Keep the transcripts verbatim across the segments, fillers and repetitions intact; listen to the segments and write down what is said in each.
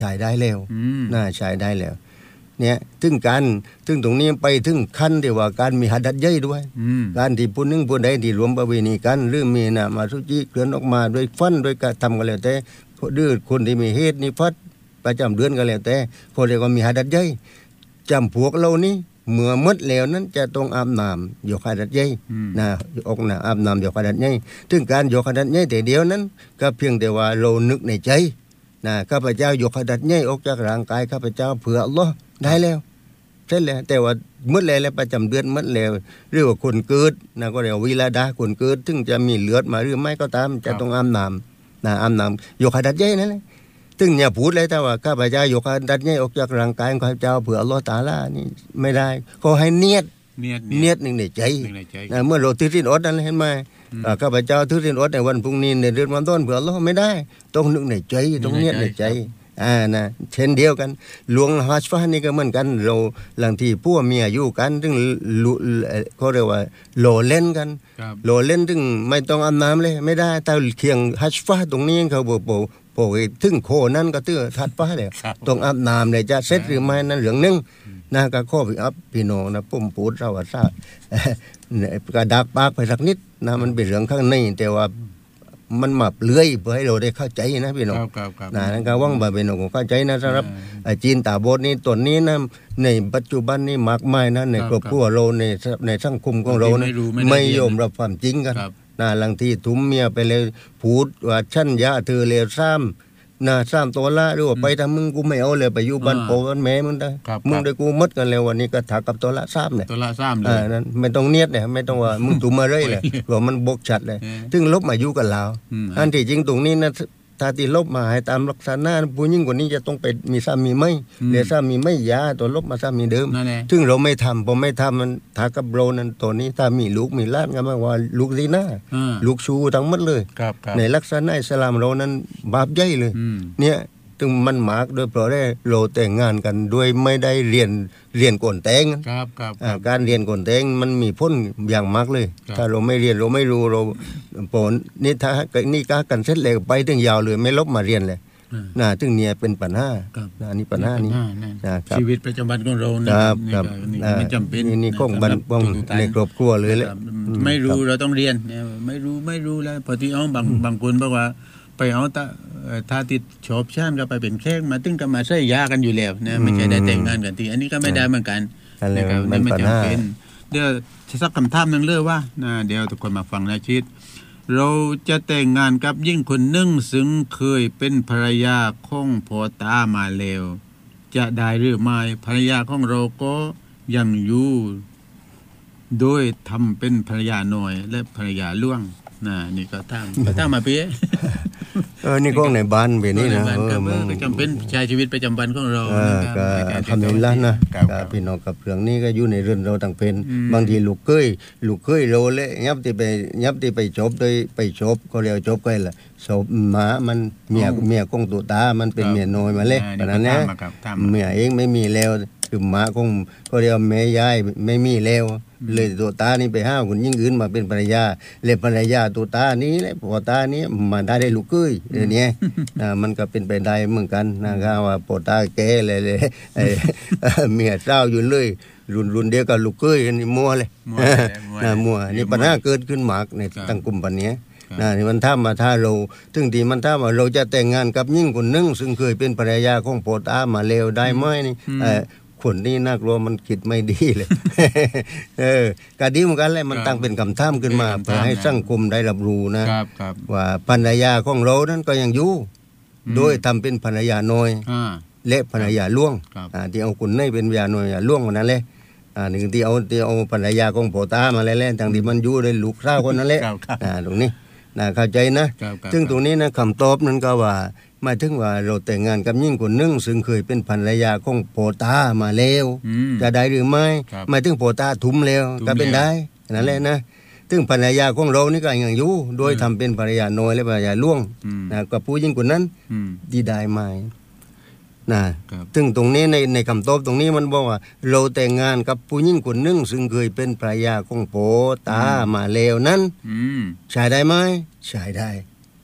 ใช้ได้แล้วน่าใช้ได้แล้วเนี่ยถึงการถึงตรงนี้ไปถึงขั้นที่ว่าการมีหัดดัดเย้ยด้วยการที่ผู้นึงผู้ใดที่รวมประเวณีกันหรือมีน่ะมาสุจิเกลื่อนออกมาด้วยฟันด้วยกระทำกันแล้วแต่ดื้อคนที่มีเหตุนิฟัดประจำเดือนกันแล้วแต่เขาเรียกว่ามีหัดดัดเย้ยจำพวกเรานี่เมื่อมดแล้วนั้นจะต้องอาบน้ำยกหัดดัดเย้ยนะออกน่ะอาบน้ำยกหัดดัดเย้ยถึงการยกหัดดัดเย้ยแต่เดียวนั้นก็เพียงแต่ว่าเรานึกในใจนะข้าพเจ้ายกหัดดัดเย้ยออกจากร่างกายข้าพเจ้าเผื่ออัลเลาะห์ได้แล้วเสร็จแล้วแต่ว่าเมื่อแล้วประจำเดือนเมื่อแล้วเรียกว่าคนเกิดนะก็เรียกวิลาดาคนเกิดถึงจะมีเลือดมาหรือไม่ก็ตามจะต้องอาบน้ำนะอาบน้ำยกหัดดัดเย้ยนั่นแหละถึงอย่าพูดเลยแต่ว่าข้าพเจ้ายกหัดดัดเย้ยออกจากร่างกายของข้าพเจ้าเผื่ออัลเลาะห์ตะอาลานี่ไม่ได้ก็ให้เนียดเนียดเนียดหนึ่งในใจนะเมื่อเราถือศีลอดนั่นเห็นไหมข้าพเจ้าถือศีลอดในวันพรุ่งนี้ในเดือนวันต้นเผื่ออัลเลาะห์ไม่ได้ต้องนึกในใจต้องเนียดในใจอ่านะเช่นเดียวกันหลวงฮัชฟะนี่ก็เหมือนกันเราหลังที่ผัวเมียอยู่กันถึงเขาเรียกว่าโลเล่นกันโลเล่นถึงไม่ต้องอาบน้ำเลยไม่ได้แต่เคียงฮัชฟะตรงนี้เขาบอกบอกบอกถึงโคนั้นก็ตื้อทัดฟ้าเลยต้องอาบน้ำเลยจะเสร็จหรือไม่นั่นเรื่องนึงนะก็ข้อพี่อัพพี่น้องนะปุ่มปูดเราว่าซะกระดักปากไปสักนิดนะมันเป็นเรื่องข้างในแต่ว่ามันมาเลื้อยเพื่อให้เราได้เข้าใจนะพี่น้องนะนั่นก็หวังว่าพี่น้องเข้าใจนะสำหรับจีนตาบอดนี่ตัวนี้นะในปัจจุบันนี่มากมายนะในครอบครัวเราในในสังคมของเรานะไม่ยอมรับความจริงกันนะบางทีทุ่มเมียไปเลยพูดว่าฉันยะเธอเลวซ้ำนะซ้ำตัวละหรือว่าไปทำมึงกูไม่เอาเลยไปอยู่บ้านโปบ้านแม่มึงได้มึงได้กูมดกันแล้ววันนี้ก็ถักกับตัวละซ้ำเลยตัวละซ้ำเลยนั่นไม่ต้องเนียดเลยไม่ต้องว่ามึงตุ่มมาเรื่อยเลยเพราะมันบกชัดเลยถึงลบมาอยู่กับเราอันที่จริงตรงนี้นะถ้าที่ลบมาให้ตามลักษณะผู้หญิงคนนี้จะต้องไปมีสามีไหมหรือสามีไม่ยาตัวลบมาสามีเดิมซึ่งเราไม่ทำผมไม่ทำมันถ้ากับเรานั้นตัวนี้ถ้ามีลูกมีหลานก็มาว่าลูกซีน่าลูกชูทั้งหมดเลยในลักษณะอิสลามเรานั้นบาปใหญ่เลยเนี่ยถึงมันมากโดยเพราะได้เราแต่งงานกันด้วยไม่ได้เรียนเรียนก่อนแต่งครับครับการเรียนก่อนแต่งมันมีผลอย่างมากเลยถ้าเราไม่เรียนเราไม่รู้เราผลนี่ถ้านี่กากันเสร็จแล้วไปถึงยาวเลยไม่ลบมาเรียนเลยน่ะถึงเนี่ยเป็นปัญหาน่ะนี่ปัญหานี้นะครับชีวิตประจำวันของเราเนี่ยมันจำเป็นนี่ของบันป้องในครอบครัวเลยแหละไม่รู้เราต้องเรียนไม่รู้ไม่รู้แล้วพอที่เอาบางบางคนบอกว่าไปเอาตาถ้าติดชอบช่างก็ไปเป็นแขกมาตึ้งก็มาใช้ยากันอยู่แล้วนะไม่ใช่ได้แต่งงานกันทีอันนี้ก็ไม่ได้เหมือนกันนะครับมันไม่จำเป็นเดี๋ยวสักคำถามนึงเลยว่านะเดี๋ยวทุกคนมาฟังนะชิดเราจะแต่งงานกับยิ่งคนหนึ่งซึ่งเคยเป็นภรรยาของพ่อตามาแล้วจะได้หรือไม่ภรรยาของเราก็ยังอยู่โดยทำเป็นภรรยาน้อยและภรรยาล่วงน่ะนี่ก็ทำก็ทำมาเปี้ยเออนี่ก็ในบ้านแบบนี้นะเออมันจำเป็นใช้ชีวิตประจำวันของเราก็ทำอย่างนั้นนะกับพี่น้องกับเรื่องนี้ก็อยู่ในเรือนเราต่างเป็นบางทีลูกเคยลูกเคยเราเลยยับที่ไปยับที่ไปจบโดยไปจบก็เรียกจบก็แหละศพหมามันเมียเมียกงตัวตามันเป็นเมียน้อยมาเลยขนาดนี้เมียเองไม่มีแล้วคือหมาคงก็เรียกแม่ยายไม่มีแล้วเลยตัวตานี่ไปห้าวคนยิ่งอื่นมาเป็นภรรยาเลยภรรยาตัวตานี้แหละพ่อตานี้มาได้ได้ลูกเอ้ยเดี๋ยวนี้นะมันก็เป็นไปได้เหมือนกันนะครับว่าพ่อตาแก่เลยเลยเมียเจ้าอยู่เลยรุ่นรุ่นเดียวกับลูกเอ้ยนี่มัวเลยนะมัวนี่ปัญหาเกิดขึ้นมากในตั้งกลุ่มปันนี้นะนี่มันถ้ามาถ้าเราถึงที่มันถ้าว่าเราจะแต่งงานกับยิ่งคนนึงซึ่งเคยเป็นภรรยาของพ่อตามาเลวได้ไหมนี่คนนี้น่ากลัวมันคิดไม่ดีเลยเออกะดีเหมือนกันแหละมันตั้งเป็นคำถามขึ้นมาเพื่อให้สังคมได้รับรู้นะว่าภรรยาของเรานั้นก็ยังอยู่โดยทำเป็นภรรยาน้อยและภรรยาล่วงที่เอาคนนี้เป็นภรรยาน้อยล่วงคนนั้นเลยหนึ่งที่เอาที่เอาภรรยาของพ่อตามาแล้วทั้งที่มันอยู่ในลูกสาวคนนั้นแหละตรงนี้นะเข้าใจนะซึ่งตรงนี้นะคำตอบนั้นก็ว่าหมายถึงว่าเราแต่งงานกับยิ่งคนนึงซึ่งเคยเป็นภรรยาของพ่อตามาแล้วจะได้หรือไม่หมายถึงพ่อตาทุ่มแล้วก็เป็นได้นั่นแหละนะซึ่งภรรยาของเรานี่ก็ยังอยู่โดยทำเป็นภรรยาน้อยและภรรยาล่วงนะกับผู้ยิ่งคนนั้นดีได้ไหมนะซึ่งตรงนี้ในในคำตอบตรงนี้มันบอกว่าเราแต่งงานกับผู้หญิงคนหนึ่งซึ่งเคยเป็นภรรยาของพ่อตามาแล้วนั้นใช้ได้ไหมใช้ได้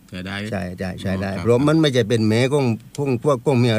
ใช่ได้ใช่ใช่ใช่ได้อ๋อครับเพราะมันไม่ใช่เป็นแม่ของของพวกของเมีย